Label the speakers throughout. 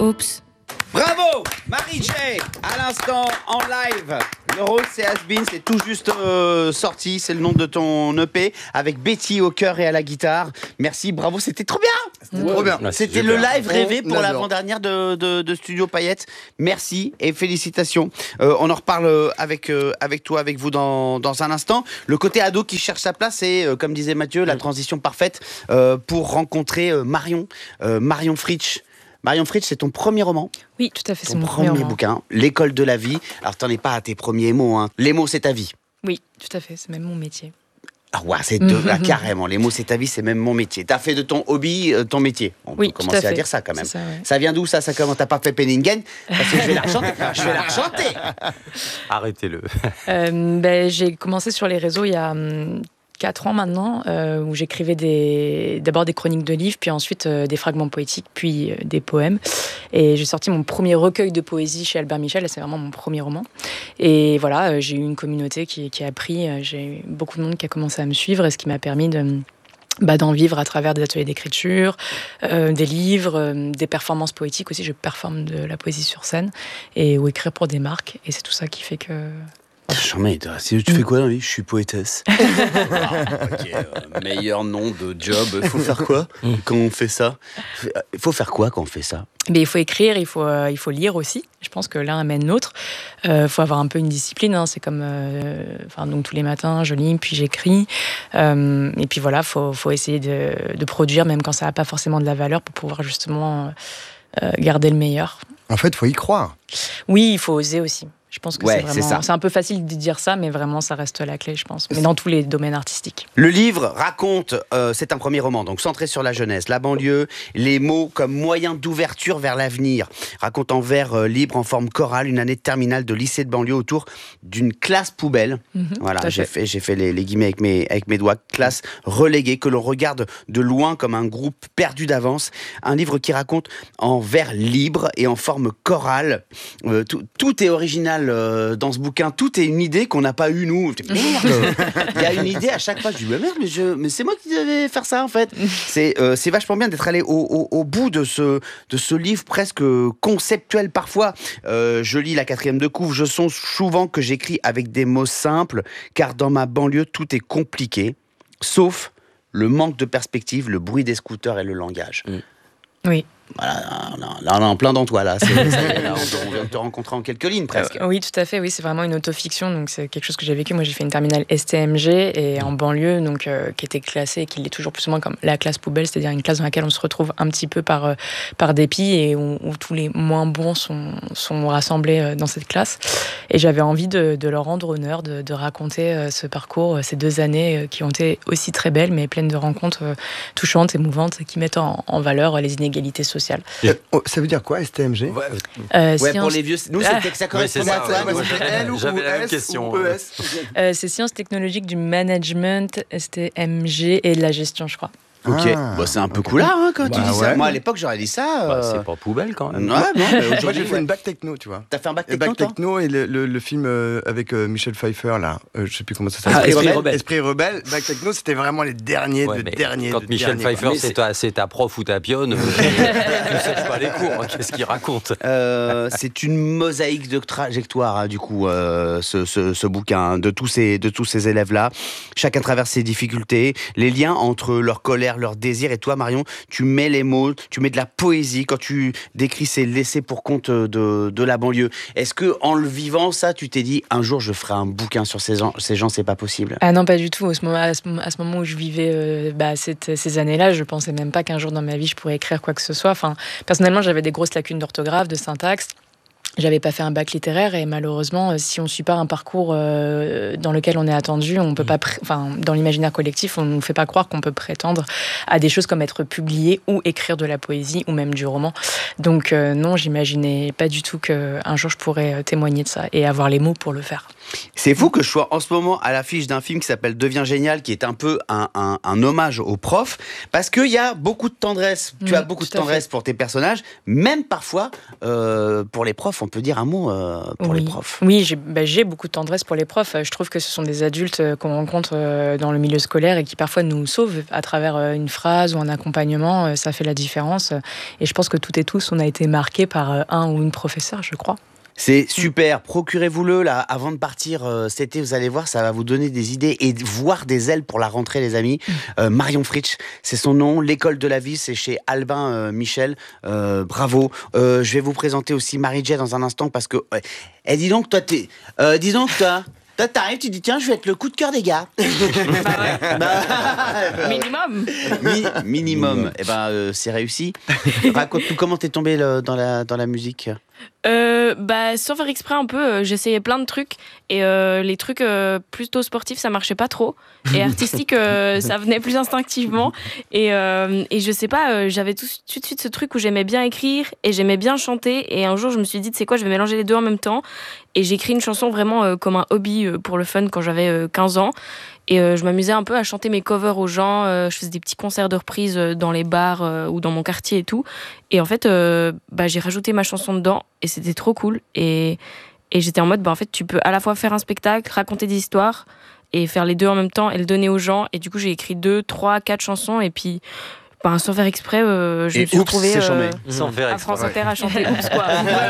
Speaker 1: Oups.
Speaker 2: Bravo Marie-J, à l'instant, en live. Le rôle, c'est Has-Been, c'est tout juste sorti. C'est le nom de ton EP, avec Betty au chœur et à la guitare. Merci, bravo, c'était trop bien.
Speaker 3: C'était trop bien.
Speaker 2: C'était le live rêvé pour
Speaker 3: l'adore.
Speaker 2: l'avant-dernière de Studio Paillettes. Merci et félicitations. On en reparle avec toi, avec vous dans un instant. Le côté ado qui cherche sa place, c'est, comme disait Mathieu, la transition parfaite pour rencontrer Marion Fritsch. Marion Fritsch, c'est ton premier roman.
Speaker 1: Oui, tout à fait, c'est
Speaker 2: Ton
Speaker 1: mon premier roman.
Speaker 2: bouquin, L'école de la vie. Alors, t'en es pas à tes premiers mots, hein. Les mots, c'est ta vie.
Speaker 1: Oui, tout à fait, c'est même mon métier.
Speaker 2: Ah ouais, c'est là, carrément. Les mots, c'est ta vie, c'est même mon métier. T'as fait de ton hobby ton métier. On
Speaker 1: Oui,
Speaker 2: peut
Speaker 1: tout à
Speaker 2: commencer à
Speaker 1: fait.
Speaker 2: dire ça quand même.
Speaker 1: C'est ça, ouais.
Speaker 2: Ça vient d'où ça comment t'as pas fait Penningen? Parce que je vais la rechanter.
Speaker 4: Arrêtez-le.
Speaker 1: J'ai commencé sur les réseaux il y a 4 ans maintenant, où j'écrivais d'abord des chroniques de livres, puis ensuite des fragments poétiques, puis des poèmes. Et j'ai sorti mon premier recueil de poésie chez Albert Michel, c'est vraiment mon premier roman. Et voilà, j'ai eu une communauté qui a pris, j'ai eu beaucoup de monde qui a commencé à me suivre, et ce qui m'a permis d'en vivre à travers des ateliers d'écriture, des livres, des performances poétiques aussi. Je performe de la poésie sur scène, ou écrire pour des marques. Et c'est tout ça qui fait que...
Speaker 2: Mais tu fais quoi dans la vie? Je suis poétesse. Meilleur nom de job. Il faut faire quoi quand on fait ça? Il faut faire quoi quand on fait ça?
Speaker 1: Mais il faut écrire, il faut lire aussi. Je pense que l'un amène l'autre. Faut avoir un peu une discipline. Hein. C'est comme, donc tous les matins, je lis, puis j'écris. Et puis voilà, faut essayer de produire, même quand ça n'a pas forcément de la valeur, pour pouvoir justement garder le meilleur.
Speaker 3: En fait, il faut y croire.
Speaker 1: Oui, il faut oser aussi. Je pense que
Speaker 2: Ouais,
Speaker 1: c'est un peu facile de dire ça, mais vraiment, ça reste la clé, je pense. Mais dans tous les domaines artistiques.
Speaker 2: Le livre raconte, c'est un premier roman, donc centré sur la jeunesse, la banlieue, les mots comme moyen d'ouverture vers l'avenir. Raconte en vers libre, en forme chorale, une année de terminale de lycée de banlieue autour d'une classe poubelle. Voilà, j'ai fait les guillemets avec mes doigts. Classe reléguée, que l'on regarde de loin comme un groupe perdu d'avance. Un livre qui raconte en vers libre et en forme chorale. Tout est original dans ce bouquin, tout est une idée qu'on n'a pas eue nous. Merde, il y a une idée à chaque page. Je dis merde, mais c'est moi qui devais faire ça en fait. C'est vachement bien d'être allé au bout de ce livre presque conceptuel parfois. Je lis la 4e de couve. Je songe souvent que j'écris avec des mots simples, car dans ma banlieue tout est compliqué, sauf le manque de perspective, le bruit des scooters et le langage.
Speaker 1: Oui.
Speaker 2: Voilà, là, on est en plein dans toi, là. Là, on vient de te rencontrer en quelques lignes, presque.
Speaker 1: Oui, tout à fait. Oui, c'est vraiment une autofiction. Donc, c'est quelque chose que j'ai vécu. Moi, j'ai fait une terminale STMG et en banlieue, donc, qui était classée et qui l'est toujours plus ou moins comme la classe poubelle, c'est-à-dire une classe dans laquelle on se retrouve un petit peu par dépit et où tous les moins bons sont rassemblés dans cette classe. Et j'avais envie de leur rendre honneur, de raconter ce parcours, ces 2 années qui ont été aussi très belles, mais pleines de rencontres touchantes, émouvantes, qui mettent en valeur les inégalités sociales.
Speaker 3: Ça veut dire quoi, STMG?
Speaker 2: Pour les vieux, nous, ça correspond à toi.
Speaker 4: J'avais la même question.
Speaker 1: C'est Sciences technologiques du management, STMG et de la gestion, je crois.
Speaker 2: Ok, c'est un peu coulard quand tu dis ça.
Speaker 3: Ouais.
Speaker 2: Moi à l'époque j'aurais dit ça.
Speaker 4: C'est pas poubelle quand même.
Speaker 2: Ouais, non,
Speaker 3: Moi j'ai fait une bac techno, tu vois.
Speaker 2: T'as fait un bac
Speaker 3: Et
Speaker 2: techno,
Speaker 3: bac techno et le film avec Michel Pfeiffer là, je sais plus comment ça
Speaker 4: Ah,
Speaker 3: s'appelle. Esprit rebelle. Bac techno, c'était vraiment les derniers derniers.
Speaker 4: Quand Michel Pfeiffer c'est ta prof ou ta pionne, tu sèches pas les cours. Qu'est-ce qu'il raconte?
Speaker 2: C'est une mosaïque de trajectoire du coup, ce bouquin de tous ces élèves là. Chacun traverse ses difficultés, les liens entre leur colère, leur désir. Et toi, Marion, tu mets les mots, tu mets de la poésie quand tu décris ces laissés pour compte de la banlieue. Est-ce que en le vivant, ça, tu t'es dit un jour je ferai un bouquin sur ces gens, c'est pas possible?
Speaker 1: Ah non, pas du tout. À ce moment où je vivais ces années-là, je pensais même pas qu'un jour dans ma vie je pourrais écrire quoi que ce soit. Enfin, personnellement, j'avais des grosses lacunes d'orthographe, de syntaxe. J'avais pas fait un bac littéraire et malheureusement, si on suit pas un parcours dans lequel on est attendu, on peut pas, dans l'imaginaire collectif, on ne fait pas croire qu'on peut prétendre à des choses comme être publié ou écrire de la poésie ou même du roman. Donc non, j'imaginais pas du tout qu'un jour je pourrais témoigner de ça et avoir les mots pour le faire.
Speaker 2: C'est fou que je sois en ce moment à l'affiche d'un film qui s'appelle Deviens génial, qui est un peu un hommage aux profs, parce qu'il y a beaucoup de tendresse. Tu as beaucoup de tendresse pour tes personnages, même parfois pour les profs. On peut dire un mot pour les profs.
Speaker 1: Oui, j'ai beaucoup de tendresse pour les profs. Je trouve que ce sont des adultes qu'on rencontre dans le milieu scolaire et qui parfois nous sauvent à travers une phrase ou un accompagnement. Ça fait la différence. Et je pense que toutes et tous, tous, on a été marqués par un ou une professeure, je crois.
Speaker 2: C'est super, procurez-vous-le là avant de partir cet été, vous allez voir, ça va vous donner des idées et voir des ailes pour la rentrée les amis. Marion Fritsch, c'est son nom, l'école de la vie, c'est chez Albin Michel, bravo. Je vais vous présenter aussi Marie-J dans un instant parce que, dis donc toi, toi, t'arrives, tu dis tiens, je vais être le coup de cœur des gars.
Speaker 1: Minimum.
Speaker 2: Minimum. Eh ben, c'est réussi. Raconte-nous comment t'es tombé dans la musique.
Speaker 5: Sans faire exprès un peu, j'essayais plein de trucs et les trucs plutôt sportifs ça marchait pas trop et artistique ça venait plus instinctivement et je sais pas, j'avais tout de suite ce truc où j'aimais bien écrire et j'aimais bien chanter et un jour je me suis dit tu sais quoi, je vais mélanger les deux en même temps et j'ai écrit une chanson vraiment comme un hobby pour le fun quand j'avais 15 ans. Et je m'amusais un peu à chanter mes covers aux gens. Je faisais des petits concerts de reprise dans les bars ou dans mon quartier et tout. Et en fait, j'ai rajouté ma chanson dedans et c'était trop cool. Et j'étais en mode, en fait, tu peux à la fois faire un spectacle, raconter des histoires et faire les deux en même temps et le donner aux gens. Et du coup, j'ai écrit 2, 3, 4 chansons et puis... sans faire exprès, je me suis retrouvée à France Inter à chanter Oups, quoi.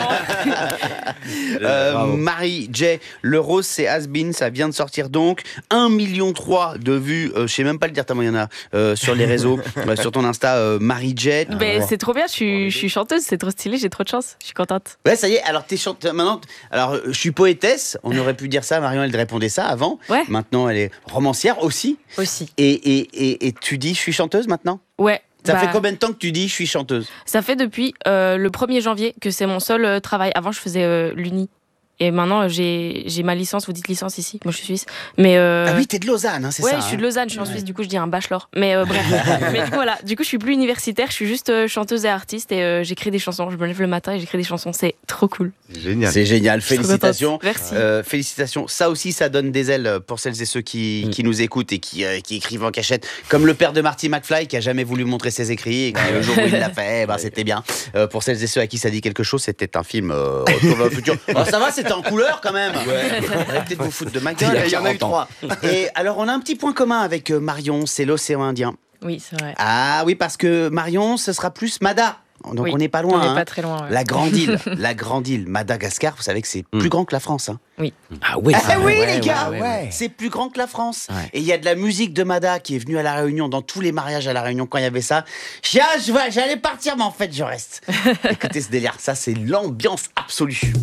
Speaker 2: Marie-J, le rose c'est Has-Been, ça vient de sortir donc. 1,3 million de vues, je sais même pas le dire tellement il y en a sur les réseaux, sur ton Insta, Marie-J.
Speaker 5: C'est trop bien, je suis chanteuse, c'est trop stylé, j'ai trop de chance, je suis contente.
Speaker 2: Ouais, ça y est, alors t'es chanteuse maintenant. Alors, je suis poétesse, on aurait pu dire ça, Marion, elle répondait ça avant.
Speaker 5: Ouais.
Speaker 2: Maintenant, elle est romancière aussi. Et tu dis, je suis chanteuse maintenant ?
Speaker 5: Ouais.
Speaker 2: Ça fait combien de temps que tu dis je suis chanteuse ?
Speaker 5: Ça fait depuis le 1er janvier que c'est mon seul travail. Avant, je faisais l'Uni. Et maintenant, j'ai ma licence. Vous dites licence ici ? Moi, je suis suisse. Mais
Speaker 2: Ah oui, t'es de Lausanne, hein, c'est ça ?
Speaker 5: Ouais, je suis de Lausanne, je suis en Suisse. Du coup, je dis un bachelor. Mais bref. Mais du coup, voilà. Du coup, je suis plus universitaire. Je suis juste chanteuse et artiste. Et j'écris des chansons. Je me lève le matin et j'écris des chansons. C'est trop cool.
Speaker 2: C'est génial. Félicitations.
Speaker 5: Merci.
Speaker 2: Félicitations. Ça aussi, ça donne des ailes pour celles et ceux qui nous écoutent et qui écrivent en cachette. Comme le père de Marty McFly qui a jamais voulu montrer ses écrits et le jour où il l'a fait, c'était bien. Pour celles et ceux à qui ça dit quelque chose, c'était un film Retour vers le futur. Oh, ça va, c'était en couleur quand même. Arrêtez de vous foutre de ma gueule. Il y en a eu 3. Et alors, on a un petit point commun avec Marion, c'est l'océan Indien.
Speaker 1: Oui, c'est vrai.
Speaker 2: Ah oui, parce que Marion, ce sera plus Mada. Donc on n'est pas loin.
Speaker 1: On n'est pas très loin. Ouais.
Speaker 2: La grande île, Madagascar, vous savez que c'est plus grand que la France. Hein.
Speaker 1: Oui.
Speaker 4: Ah oui.
Speaker 2: Oui, les gars, c'est plus grand que la France. Ouais. Et il y a de la musique de Mada qui est venue à La Réunion, dans tous les mariages à La Réunion, quand il y avait ça. J'allais partir, mais en fait, je reste. Écoutez ce délire, ça, c'est l'ambiance absolue.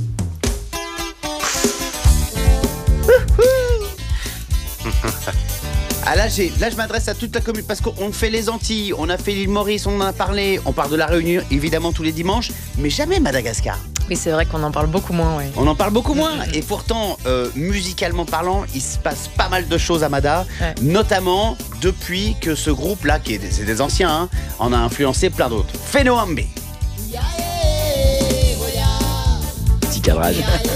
Speaker 2: Ah là, je m'adresse à toute la commune parce qu'on fait les Antilles, on a fait l'île Maurice, on en a parlé, on parle de La Réunion évidemment tous les dimanches, mais jamais Madagascar.
Speaker 1: Oui, c'est vrai qu'on en parle beaucoup moins. Ouais.
Speaker 2: On en parle beaucoup moins et pourtant, musicalement parlant, il se passe pas mal de choses à Mada, notamment depuis que ce groupe-là, c'est des anciens, hein, en a influencé plein d'autres. Fenoambe.
Speaker 4: Petit cadrage.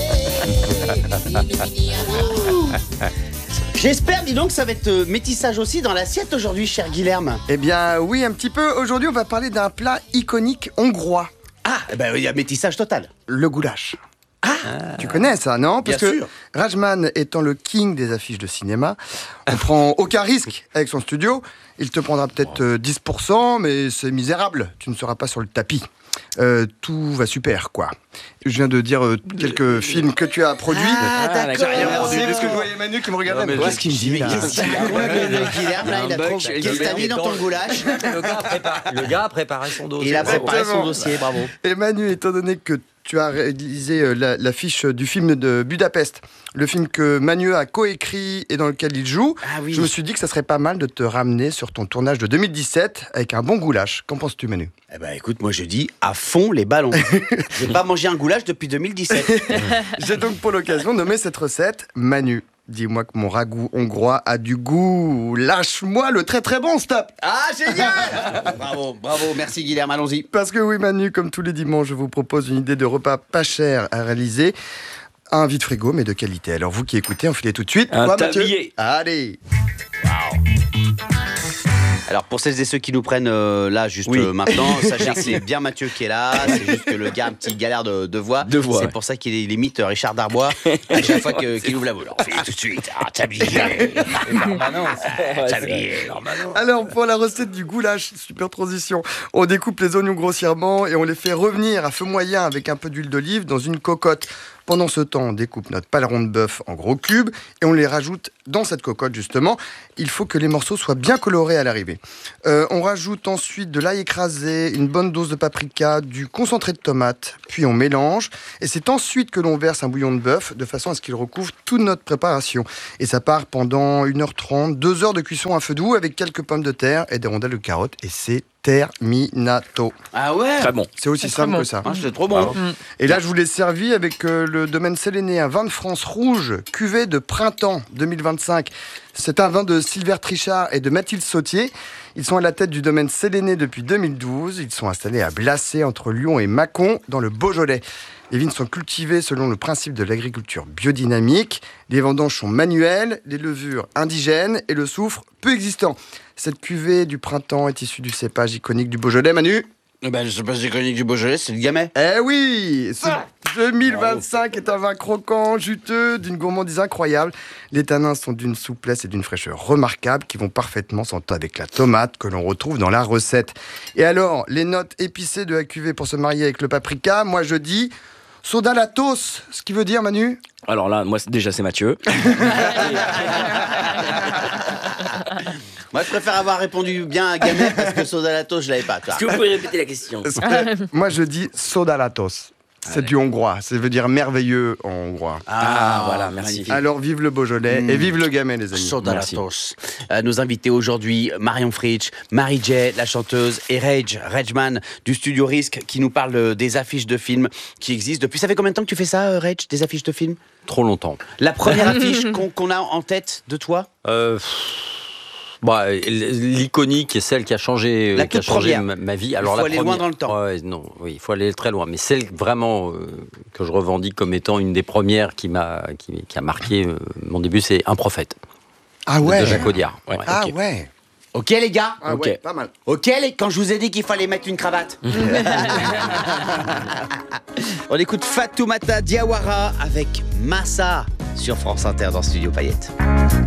Speaker 2: J'espère, dis donc, que ça va être métissage aussi dans l'assiette aujourd'hui, cher Guilherme.
Speaker 3: Eh bien, oui, un petit peu. Aujourd'hui, on va parler d'un plat iconique hongrois.
Speaker 2: Ah, il y a métissage total.
Speaker 3: Le goulash. Tu connais ça, non ? Parce
Speaker 2: Bien
Speaker 3: que
Speaker 2: sûr.
Speaker 3: Rajman étant le king des affiches de cinéma, on prend aucun risque avec son studio. Il te prendra peut-être 10%, mais c'est misérable. Tu ne seras pas sur le tapis. Tout va super, quoi. Je viens de dire quelques films que tu as produits.
Speaker 2: Ah, d'accord.
Speaker 3: J'ai rien produit, parce que je voyais Manu qui me regardait.
Speaker 2: Mais qu'est-ce qu'il me dit ? Mais qu'est-ce qu'il a Guilherme, là, il a trop... Qu'est-ce que t'as mis dans ton goulash ?
Speaker 4: Le gars a préparé son dossier.
Speaker 2: Il a préparé son dossier, bravo.
Speaker 3: Et Manu, étant donné que tu as réalisé l'affiche du film de Budapest, le film que Manu a coécrit et dans lequel il joue, je me suis dit que ça serait pas mal de te ramener sur ton tournage de 2017 avec un bon goulash. Qu'en penses-tu, Manu ?
Speaker 2: Eh ben, écoute, moi je dis à fond les ballons. J'ai pas mangé un goulash depuis 2017.
Speaker 3: J'ai donc pour l'occasion nommé cette recette Manu. Dis-moi que mon ragoût hongrois a du goût. Lâche-moi le très très bon, stop.
Speaker 2: Ah, génial. Bravo, merci Guilherme, allons-y.
Speaker 3: Parce que oui, Manu, comme tous les dimanches, je vous propose une idée de repas pas cher à réaliser. Un vide-frigo, mais de qualité. Alors vous qui écoutez, enfilez tout de suite.
Speaker 4: Un
Speaker 3: Quoi, Mathieu ?
Speaker 4: tablier.
Speaker 3: Allez.
Speaker 2: Alors pour celles et ceux qui nous prennent là juste maintenant, sachez que c'est bien Mathieu qui est là, c'est juste que le gars a un petit galère de voix. C'est pour ça qu'il imite Richard Darbois à chaque fois qu'il ouvre la bouche. On fait tout de suite, tablier.
Speaker 3: Alors pour la recette du goulash, super transition, on découpe les oignons grossièrement et on les fait revenir à feu moyen avec un peu d'huile d'olive dans une cocotte. Pendant ce temps, on découpe notre paleron de bœuf en gros cubes et on les rajoute dans cette cocotte justement. Il faut que les morceaux soient bien colorés à l'arrivée. On rajoute ensuite de l'ail écrasé, une bonne dose de paprika, du concentré de tomate, puis on mélange. Et c'est ensuite que l'on verse un bouillon de bœuf de façon à ce qu'il recouvre toute notre préparation. Et ça part pendant 1h30, 2 heures de cuisson à feu doux avec quelques pommes de terre et des rondelles de carottes. Et c'est terminato.
Speaker 2: Ah ouais.
Speaker 6: Très bon.
Speaker 3: C'est aussi simple que ça.
Speaker 2: C'est trop bon.
Speaker 3: Et là, je vous l'ai servi avec le domaine Séléné, un vin de France rouge, cuvée de printemps 2025. C'est un vin de Sylvère Trichard et de Mathilde Sautier. Ils sont à la tête du domaine Séléné depuis 2012. Ils sont installés à Blacé, entre Lyon et Mâcon, dans le Beaujolais. Les vignes sont cultivées selon le principe de l'agriculture biodynamique. Les vendanges sont manuelles, les levures indigènes et le soufre peu existant. Cette cuvée du printemps est issue du cépage iconique du Beaujolais, Manu.
Speaker 2: Le cépage iconique du Beaujolais, c'est le Gamay.
Speaker 3: Eh oui, ce 2025 est un vin croquant, juteux, d'une gourmandise incroyable. Les tanins sont d'une souplesse et d'une fraîcheur remarquables qui vont parfaitement s'entendre avec la tomate que l'on retrouve dans la recette. Et alors, les notes épicées de la cuvée pour se marier avec le paprika, moi je dis soda latos, ce qui veut dire, Manu?
Speaker 6: Alors là, moi déjà c'est Mathieu.
Speaker 2: Moi, je préfère avoir répondu bien à Gamay parce que soda latos, je l'avais pas. Toi.
Speaker 6: Est-ce que vous pouvez répéter la question?
Speaker 3: Moi je dis soda latos. C'est du hongrois, ça veut dire merveilleux en hongrois.
Speaker 6: Voilà, merci.
Speaker 2: Magnifique.
Speaker 3: Alors vive le Beaujolais et vive le Gamay, les amis.
Speaker 2: Soda latos. Nos invités aujourd'hui, Marion Fritsch, Marie-Jay, la chanteuse, et Regman du Studio Risque qui nous parle des affiches de films qui existent. Depuis, ça fait combien de temps que tu fais ça, Reg, des affiches de films?
Speaker 4: Trop longtemps.
Speaker 2: La première affiche qu'on a en tête de toi?
Speaker 4: L'iconique est celle qui a changé, ma vie. Alors,
Speaker 2: il faut aller loin dans le temps.
Speaker 4: Il faut aller très loin. Mais celle vraiment que je revendique comme étant une des premières qui a marqué mon début, c'est Un prophète.
Speaker 3: Ah ouais.
Speaker 4: De Jacques Audiard. Ouais.
Speaker 3: Ah ouais.
Speaker 2: Ok les gars.
Speaker 3: Ok, pas mal.
Speaker 2: Ok quand je vous ai dit qu'il fallait mettre une cravate. On écoute Fatoumata Diawara avec Massa sur France Inter dans Studio Payette.